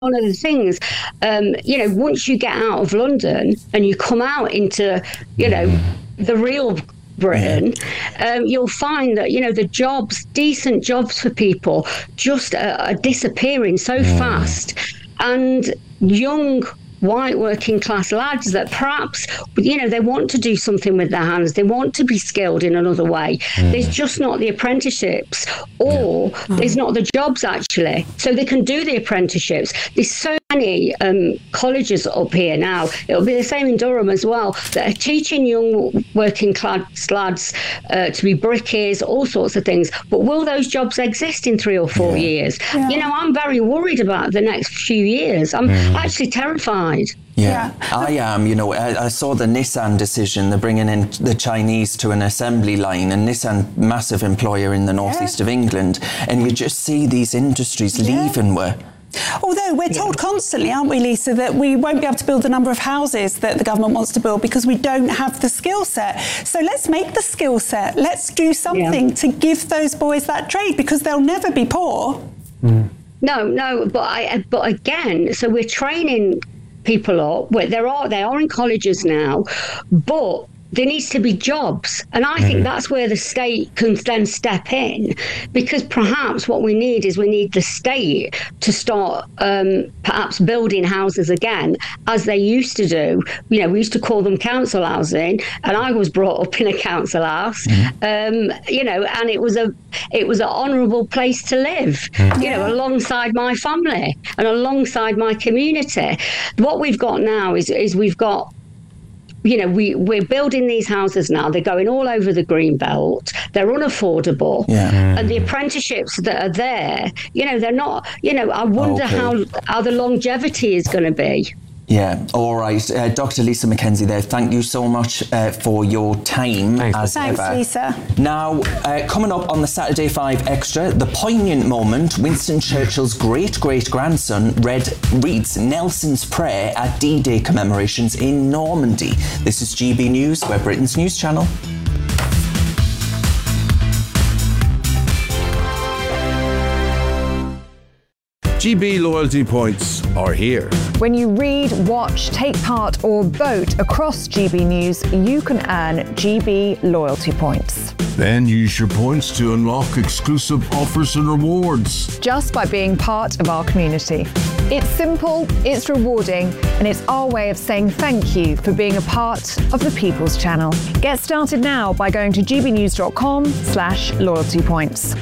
one of the things, once you get out of London and you come out into, the real Britain, you'll find that, the jobs, decent jobs for people just are disappearing so fast. And young white working class lads that perhaps, they want to do something with their hands. They want to be skilled in another way. There's just not the apprenticeships or there's not the jobs actually. So they can do the apprenticeships. There's so many colleges up here now. It'll be the same in Durham as well, that are teaching young working class lads to be brickies, all sorts of things. But will those jobs exist in 3 or 4 years? I'm very worried about the next few years. I'm actually terrified. Yeah, I am. I saw the Nissan decision. They're bringing in the Chinese to an assembly line, and Nissan, massive employer in the northeast of England, and you just see these industries leaving where. Although we're told constantly, aren't we, Lisa, that we won't be able to build the number of houses that the government wants to build because we don't have the skill set. So let's make the skill set. Let's do something to give those boys that trade, because they'll never be poor. No, but again, so we're training people up. They are in colleges now, but there needs to be jobs. And I think that's where the state can then step in, because perhaps what we need is the state to start perhaps building houses again, as they used to do. We used to call them council housing, and I was brought up in a council house, and it was an honourable place to live, alongside my family and alongside my community. What we've got now is we've got, we're building these houses now. They're going all over the green belt. They're unaffordable. And the apprenticeships that are there, they're not, I wonder how the longevity is going to be. Yeah, all right. Dr. Lisa Mackenzie there, thank you so much for your time. Thanks, Lisa. Now, coming up on the Saturday 5 Extra, the poignant moment, Winston Churchill's great-great-grandson reads Nelson's prayer at D-Day commemorations in Normandy. This is GB News, we're Britain's news channel. GB loyalty points are here. When you read, watch, take part or vote across GB News, you can earn GB loyalty points. Then use your points to unlock exclusive offers and rewards. Just by being part of our community. It's simple, it's rewarding, and it's our way of saying thank you for being a part of the People's Channel. Get started now by going to gbnews.com/loyalty points.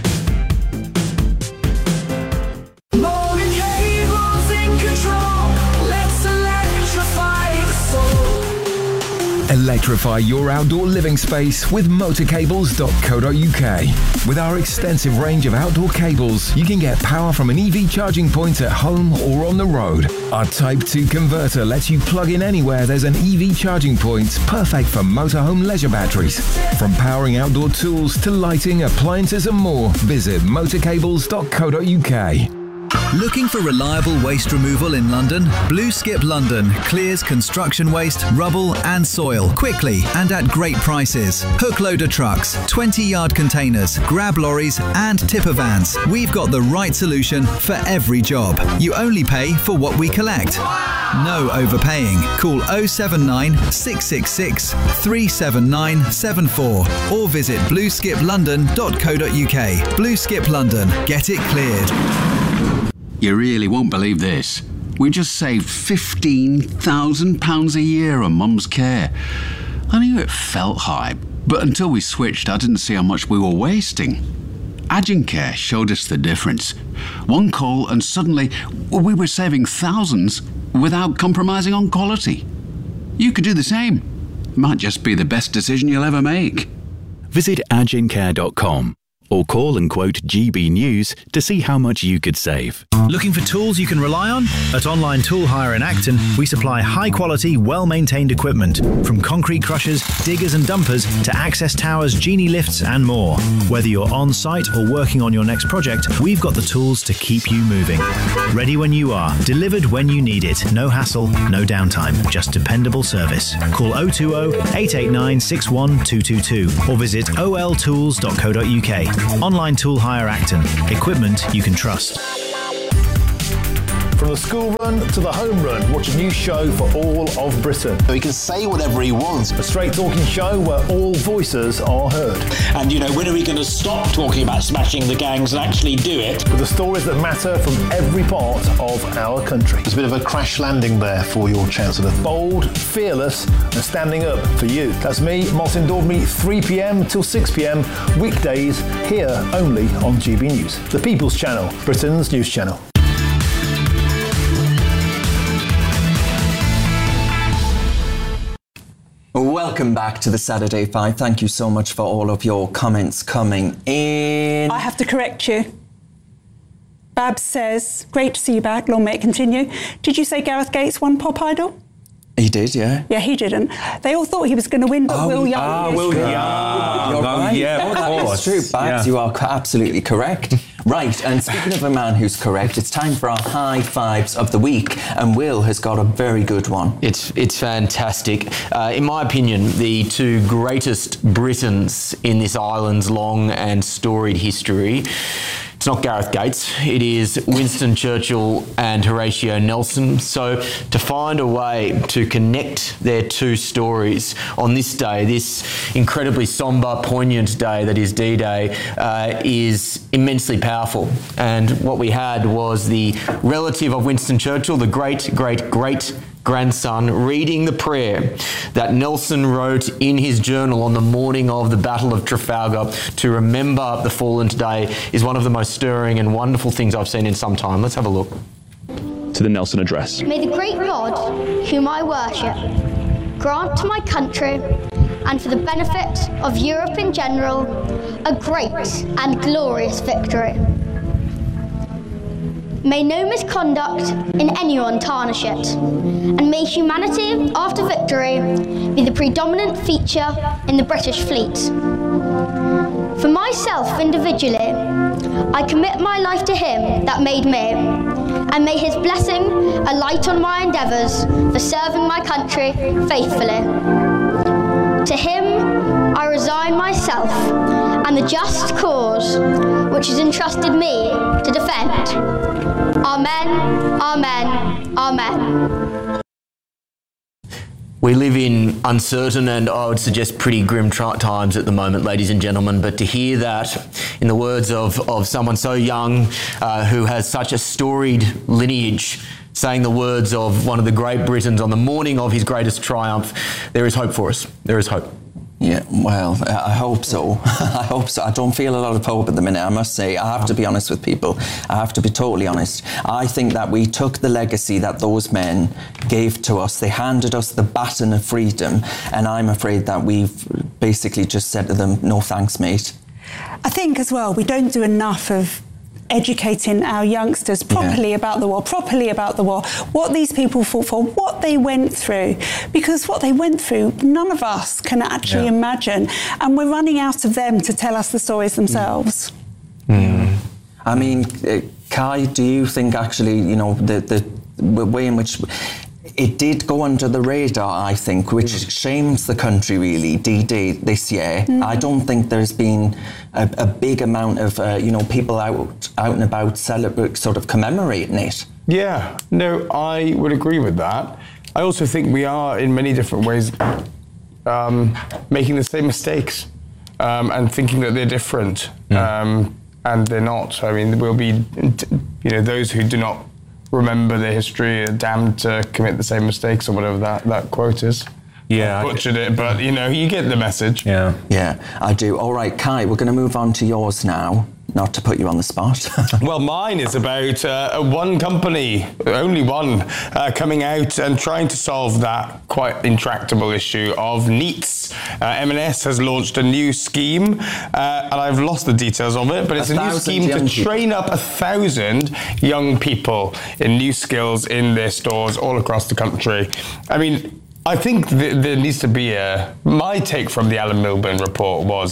Electrify your outdoor living space with motorcables.co.uk. With our extensive range of outdoor cables, you can get power from an EV charging point at home or on the road. Our Type 2 converter lets you plug in anywhere there's an EV charging point, perfect for motorhome leisure batteries. From powering outdoor tools to lighting, appliances and more, visit motorcables.co.uk. Looking for reliable waste removal in London? Blue Skip London clears construction waste, rubble and soil quickly and at great prices. Hook loader trucks, 20-yard containers, grab lorries and tipper vans. We've got the right solution for every job. You only pay for what we collect. No overpaying. Call 079 666 37974 or visit blueskiplondon.co.uk. Blue Skip London. Get it cleared. You really won't believe this. We just saved £15,000 a year on Mum's care. I knew it felt high, but until we switched, I didn't see how much we were wasting. Agencare showed us the difference. One call and suddenly we were saving thousands without compromising on quality. You could do the same. It might just be the best decision you'll ever make. Visit agencare.com. or call and quote GB News to see how much you could save. Looking for tools you can rely on? At Online Tool Hire in Acton, we supply high-quality, well-maintained equipment, from concrete crushers, diggers and dumpers to access towers, genie lifts and more. Whether you're on-site or working on your next project, we've got the tools to keep you moving. Ready when you are, delivered when you need it. No hassle, no downtime, just dependable service. Call 020-889-61222 or visit oltools.co.uk. Online Tool Hire Acton. Equipment you can trust. From the school run to the home run, watch a new show for all of Britain. So he can say whatever he wants. A straight talking show where all voices are heard. And, you know, when are we going to stop talking about smashing the gangs and actually do it? With the stories that matter from every part of our country. There's a bit of a crash landing there for your Chancellor. Bold, fearless and standing up for you. That's me, Martin Daubney, 3pm till 6pm, weekdays, here only on GB News. The People's Channel, Britain's news channel. Welcome back to the Saturday 5. Thank you so much for all of your comments coming in. I have to correct you. Babs says, great to see you back. Long may it continue. Did you say Gareth Gates won Pop Idol? He did, yeah. Yeah, he didn't. They all thought he was going to win, but Will Young. Will Young. You're right. Yeah, of course. That is true, Babs. You are absolutely correct. Right, and speaking of a man who's correct, it's time for our high fives of the week, and Will has got a very good one. It's fantastic. In my opinion, the two greatest Britons in this island's long and storied history. It's not Gareth Gates, it is Winston Churchill and Horatio Nelson. So to find a way to connect their two stories on this day, this incredibly sombre, poignant day that is D-Day, is immensely powerful. And what we had was the relative of Winston Churchill, the great-great-great-grandson, reading the prayer that Nelson wrote in his journal on the morning of the Battle of Trafalgar to remember the fallen today is one of the most stirring and wonderful things I've seen in some time. Let's have a look. To the Nelson Address. May the great God, whom I worship, grant to my country and for the benefit of Europe in general, a great and glorious victory. May no misconduct in anyone tarnish it, and may humanity after victory be the predominant feature in the British fleet. For myself individually, I commit my life to him that made me, and may his blessing alight on my endeavours for serving my country faithfully. To him I resign myself and the just cause which has entrusted me to defend. Amen, amen, amen. We live in uncertain and I would suggest pretty grim times at the moment, ladies and gentlemen, but to hear that in the words of someone so young who has such a storied lineage, saying the words of one of the great Britons on the morning of his greatest triumph, there is hope for us. There is hope. Yeah, well, I hope so. I hope so. I don't feel a lot of hope at the minute, I must say. I have to be honest with people. I have to be totally honest. I think that we took the legacy that those men gave to us. They handed us the baton of freedom, and I'm afraid that we've basically just said to them, no thanks, mate. I think as well, we don't do enough of educating our youngsters properly about the war, what these people fought for, what they went through, because what they went through, none of us can actually imagine, and we're running out of them to tell us the stories themselves. I mean, Kai, do you think actually, you know, the way in which it did go under the radar, I think, which shames the country, really, D-Day this year. I don't think there's been a big amount of, you know, people out and about sort of commemorating it. Yeah, no, I would agree with that. I also think we are, in many different ways, making the same mistakes and thinking that they're different, and they're not. I mean, we'll be, you know, those who do not remember their history are damned to commit the same mistakes, or whatever that quote is. Yeah, I butchered it, but you know, you get the message. Yeah, I do. All right, Kai, we're going to move on to yours now. Not to put you on the spot. Well, mine is about one company, only one, coming out and trying to solve that quite intractable issue of NEETs. M&S has launched a new scheme, and I've lost the details of it, but it's a new scheme to train up 1,000 young people in new skills in their stores all across the country. I mean, I think there needs to be my take from the Alan Milburn report was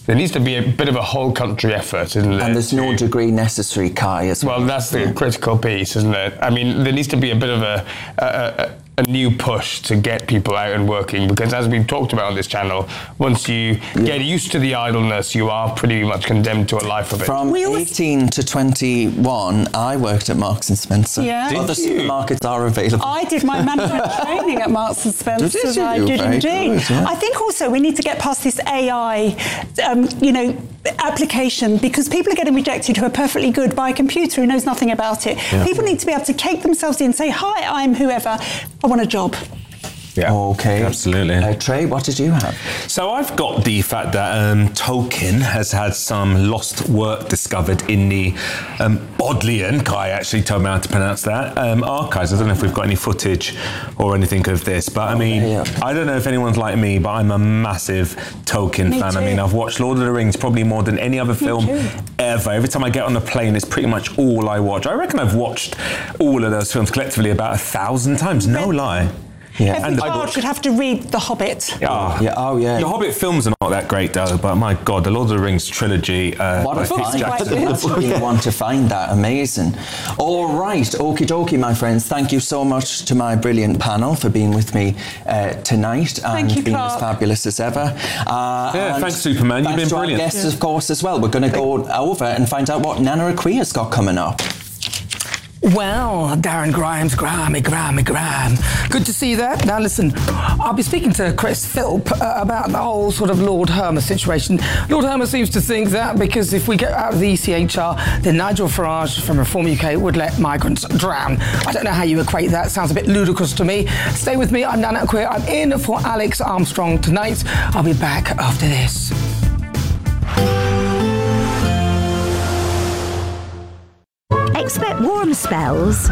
There needs to be a bit of a whole country effort, isn't there? And there's no degree necessary, Kai, as well. Well, that's the critical piece, isn't it? I mean, there needs to be a bit of a new push to get people out and working, because as we've talked about on this channel, once you get used to the idleness, you are pretty much condemned to a life of it. From 18 to 21, I worked at Marks and Spencer. Yeah. Other supermarkets are available. I did my management training at Marks and Spencer. Did you? I did Very indeed. good, yeah. I think also we need to get past this AI, application, because people are getting rejected who are perfectly good by a computer who knows nothing about it. Yeah. People need to be able to take themselves in, say, hi, I'm whoever, I want a job. Yeah. Okay. Absolutely. Trey, what did you have? So I've got the fact that Tolkien has had some lost work discovered in the Bodleian, Kai actually told me how to pronounce that, archives. I don't know if we've got any footage or anything of this, but I mean, I don't know if anyone's like me, but I'm a massive Tolkien fan. Too. I mean, I've watched Lord of the Rings probably more than any other film ever. Every time I get on the plane, it's pretty much all I watch. I reckon I've watched all of those films collectively about 1,000 times, no lie. Yeah. Every child should have to read The Hobbit. The Hobbit films are not that great though, but my God, the Lord of the Rings trilogy. What a find. You want to find that. Amazing. All right. Okie dokie, my friends. Thank you so much to my brilliant panel for being with me tonight and being as fabulous as ever. Thanks, Superman. You've been brilliant. Our guests, of course, as well. We're going to go over and find out what Nana Akwia's got coming up. Well, Darren Grimes, Grammy. Good to see you there. Now listen, I'll be speaking to Chris Philp about the whole sort of Lord Hermer situation. Lord Hermer seems to think that because if we get out of the ECHR, then Nigel Farage from Reform UK would let migrants drown. I don't know how you equate that. Sounds a bit ludicrous to me. Stay with me. I'm Nana Akua. I'm in for Alex Armstrong tonight. I'll be back after this. Expect warm spells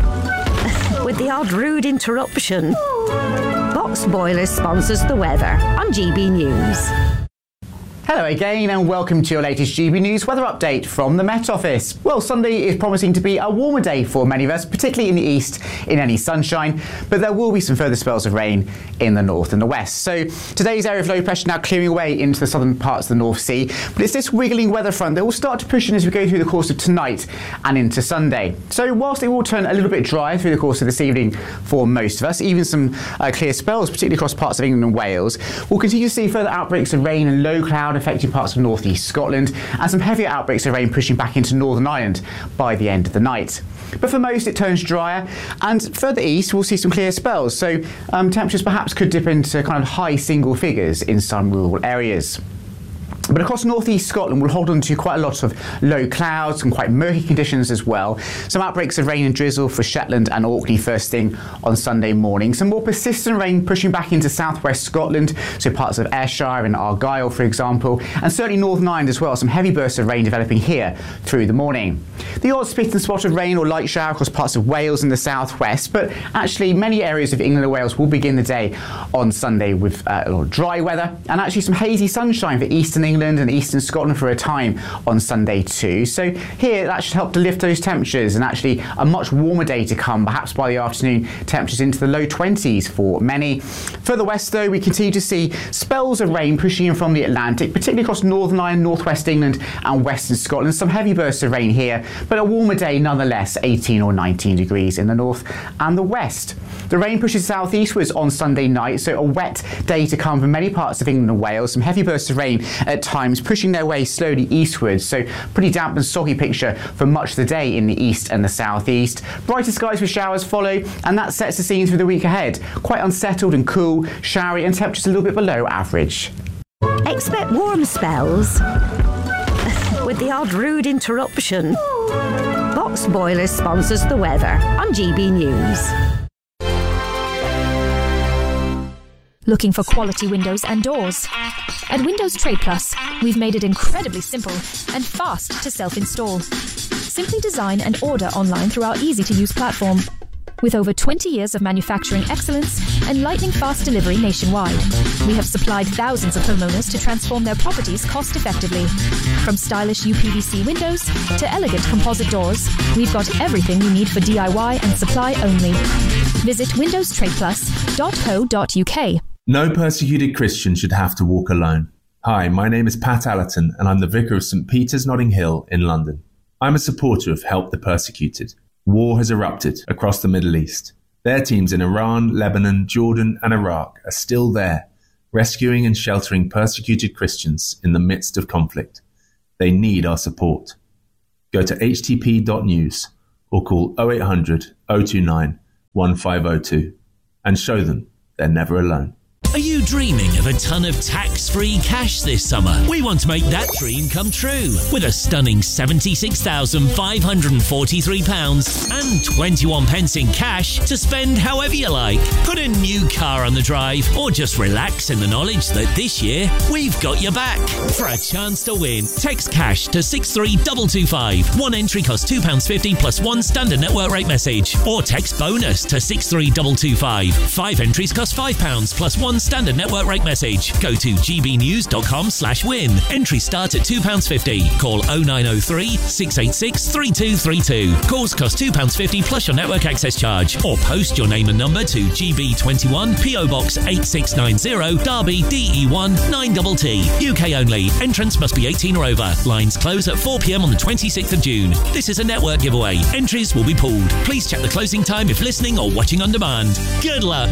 with the odd rude interruption. Box Boilers sponsors the weather on GB News. Hello again and welcome to your latest GB News weather update from the Met Office. Well, Sunday is promising to be a warmer day for many of us, particularly in the east in any sunshine, but there will be some further spells of rain in the north and the west. So today's area of low pressure now clearing away into the southern parts of the North Sea, but it's this wiggling weather front that will start to push in as we go through the course of tonight and into Sunday. So whilst it will turn a little bit dry through the course of this evening for most of us, even some clear spells, particularly across parts of England and Wales, we'll continue to see further outbreaks of rain and low cloud affecting parts of northeast Scotland, and some heavier outbreaks of rain pushing back into Northern Ireland by the end of the night. But for most it turns drier, and further east we'll see some clear spells, so temperatures perhaps could dip into kind of high single figures in some rural areas. But across northeast Scotland, we'll hold on to quite a lot of low clouds and quite murky conditions as well. Some outbreaks of rain and drizzle for Shetland and Orkney first thing on Sunday morning. Some more persistent rain pushing back into southwest Scotland, so parts of Ayrshire and Argyll, for example, and certainly Northern Ireland as well. Some heavy bursts of rain developing here through the morning. The odd spit and spot of rain or light shower across parts of Wales and the southwest, but actually many areas of England and Wales will begin the day on Sunday with a lot of dry weather, and actually some hazy sunshine for eastern England and eastern Scotland for a time on Sunday too. So here that should help to lift those temperatures, and actually a much warmer day to come, perhaps by the afternoon temperatures into the low 20s for many. Further west though, we continue to see spells of rain pushing in from the Atlantic, particularly across Northern Ireland, northwest England and western Scotland. Some heavy bursts of rain here, but a warmer day nonetheless, 18 or 19 degrees in the north and the west. The rain pushes southeastwards on Sunday night, so a wet day to come for many parts of England and Wales. Some heavy bursts of rain at times pushing their way slowly eastwards, so pretty damp and soggy picture for much of the day in the east and the southeast. Brighter skies with showers follow, and that sets the scene for the week ahead. Quite unsettled and cool, showery, and temperatures a little bit below average. Expect warm spells with the odd rude interruption. Box Boilers sponsors the weather on GB News. Looking for quality windows and doors? At Windows Trade Plus, we've made it incredibly simple and fast to self-install. Simply design and order online through our easy-to-use platform. With over 20 years of manufacturing excellence and lightning-fast delivery nationwide, we have supplied thousands of homeowners to transform their properties cost-effectively. From stylish UPVC windows to elegant composite doors, we've got everything you need for DIY and supply only. Visit windowstradeplus.co.uk. No persecuted Christian should have to walk alone. Hi, my name is Pat Allerton and I'm the Vicar of St Peter's Notting Hill in London. I'm a supporter of Help the Persecuted. War has erupted across the Middle East. Their teams in Iran, Lebanon, Jordan and Iraq are still there, rescuing and sheltering persecuted Christians in the midst of conflict. They need our support. Go to htp.news or call 0800 029 1502 and show them they're never alone. Are you dreaming of a ton of tax-free cash this summer? We want to make that dream come true with a stunning £76,543 and 21 pence in cash to spend however you like. Put a new car on the drive or just relax in the knowledge that this year we've got your back. For a chance to win, text cash to 63225. One entry costs £2.50 plus one standard network rate message. Or text bonus to 63225. 5 entries cost £5 plus one standard network rate message. Go to gbnews.com/win. Entries start at £2.50. Call 0903 686 3232. Calls cost £2.50 plus your network access charge. Or post your name and number to GB21 PO Box 8690 Derby DE1 9TT. UK only. Entrance must be 18 or over. Lines close at 4 p.m. on the 26th of June. This is a network giveaway. Entries will be pulled. Please check the closing time if listening or watching on demand. Good luck.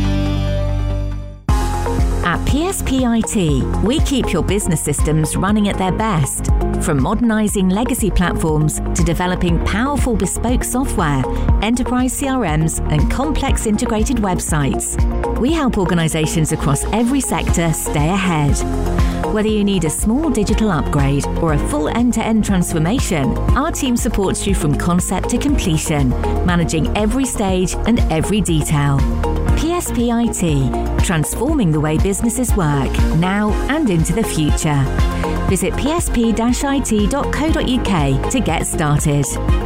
At PSP IT, we keep your business systems running at their best. From modernising legacy platforms to developing powerful bespoke software, enterprise CRMs and complex integrated websites, we help organisations across every sector stay ahead. Whether you need a small digital upgrade or a full end-to-end transformation, our team supports you from concept to completion, managing every stage and every detail. PSP IT, transforming the way businesses work now and into the future. Visit psp-it.co.uk to get started.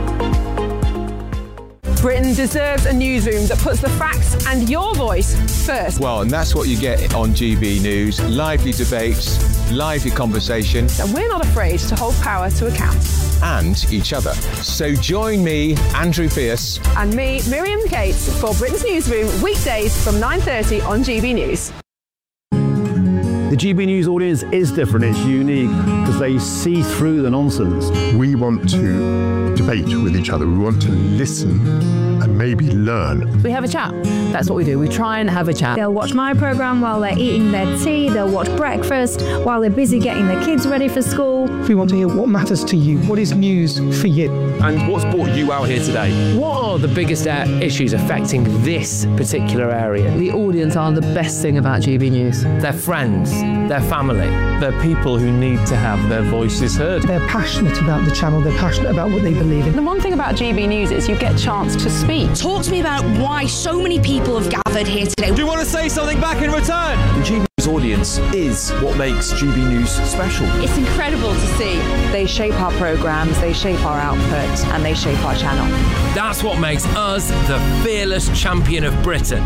Britain deserves a newsroom that puts the facts and your voice first. Well, and that's what you get on GB News. Lively debates, lively conversation. And we're not afraid to hold power to account. And each other. So join me, Andrew Pierce. And me, Miriam Gates, for Britain's Newsroom, weekdays from 9:30 on GB News. The GB News audience is different, it's unique, because they see through the nonsense. We want to debate with each other, we want to listen and maybe learn. We have a chat. That's what we do. We try and have a chat. They'll watch my programme while they're eating their tea, they'll watch breakfast while they're busy getting their kids ready for school. We want to hear what matters to you, what is news for you. And what's brought you out here today? What are the biggest issues affecting this particular area? The audience are the best thing about GB News. Their friends, their family. They're people who need to have their voices heard. They're passionate about the channel, they're passionate about what they believe in. The one thing about GB News is you get a chance to speak. Talk to me about why so many people have gathered here today. Do you want to say something back in return? The GB News audience is what makes GB News special. It's incredible to see. They shape our programmes, they shape our output, and they shape our channel. That's what makes us the fearless champion of Britain.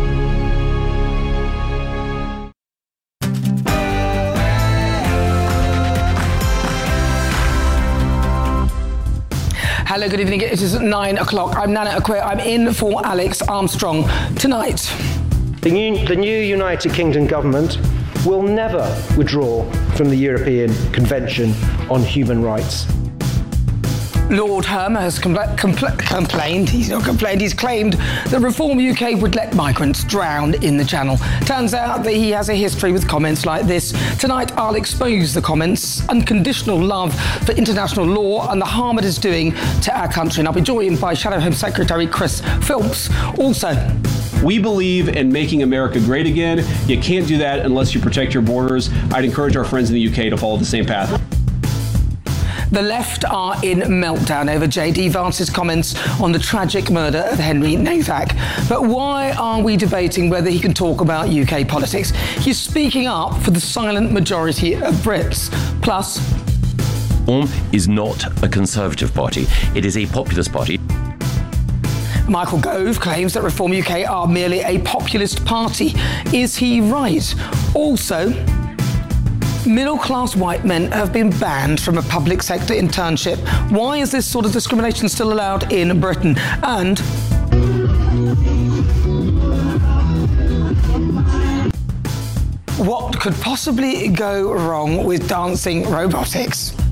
Hello, good evening. It is 9 o'clock. I'm Nana Akwe. I'm in for Alex Armstrong tonight. The new United Kingdom government will never withdraw from the European Convention on Human Rights. Lord Hermer has complained. He's not complained. He's claimed that Reform UK would let migrants drown in the Channel. Turns out that he has a history with comments like this. Tonight, I'll expose the comments, unconditional love for international law and the harm it is doing to our country. And I'll be joined by Shadow Home Secretary Chris Philps. Also, we believe in making America great again. You can't do that unless you protect your borders. I'd encourage our friends in the UK to follow the same path. The left are in meltdown over J.D. Vance's comments on the tragic murder of Henry Nowak. But why are we debating whether he can talk about UK politics? He's speaking up for the silent majority of Brits. Plus, Reform is not a Conservative party. It is a populist party. Michael Gove claims that Reform UK are merely a populist party. Is he right? Also, middle-class white men have been banned from a public sector internship. Why is this sort of discrimination still allowed in Britain? And What could possibly go wrong with dancing robotics?